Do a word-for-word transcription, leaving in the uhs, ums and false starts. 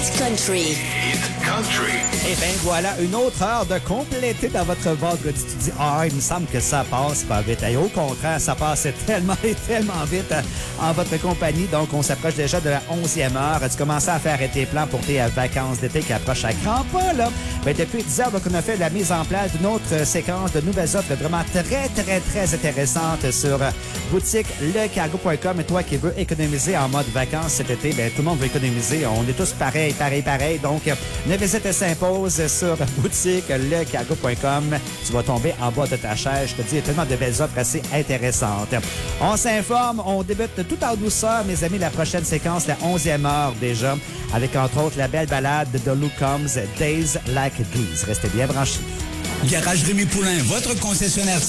Country. Country. Et bien voilà, une autre heure de compléter dans votre vendredi. Tu dis, ah, il me semble que ça passe pas vite. Et au contraire, ça passe tellement et tellement vite euh, en votre compagnie. Donc, on s'approche déjà de la onzième heure. Tu commences à faire tes plans pour tes euh, vacances d'été qui approchent à grands pas, là. Ben, depuis dix heures, donc, on a fait la mise en place d'une autre euh, séquence de nouvelles offres vraiment très, très, très intéressantes sur euh, boutique le cargo point com. Et toi qui veux économiser en mode vacances cet été, ben, tout le monde veut économiser. On est tous pareils, pareil, pareil. Donc, une visite s'impose sur boutique le cargo point com. Tu vas tomber en bas de ta chaise. Je te dis, il y a tellement de belles offres assez intéressantes. On s'informe. On débute tout en douceur, mes amis, la prochaine séquence, la onzième heure déjà, avec entre autres la belle balade de Luke Combs, Days Like These. Restez bien branchés. Garage Rémy Poulain, votre concessionnaire